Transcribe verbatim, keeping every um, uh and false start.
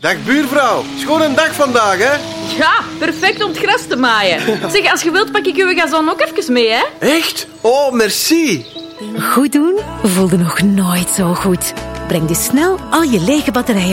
Dag buurvrouw, schoon een dag vandaag, hè? Ja, perfect om het gras te maaien. Zeg, als je wilt pak ik uw gazon ook even mee, hè? Echt? Oh, merci. Goed doen voelde nog nooit zo goed. Breng dus snel al je lege batterijen